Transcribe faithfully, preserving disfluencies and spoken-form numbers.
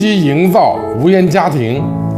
积极营造无烟家庭。